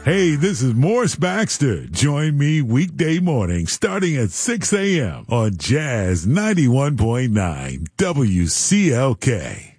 Hey, this is Morris Baxter. Join me weekday morning starting at 6 a.m. on Jazz 91.9 WCLK.